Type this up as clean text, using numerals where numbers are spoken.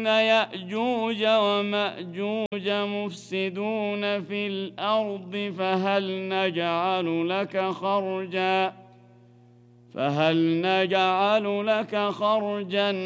يأجوج ومأجوج مفسدون في الأرض فهل نجعل لك خرجا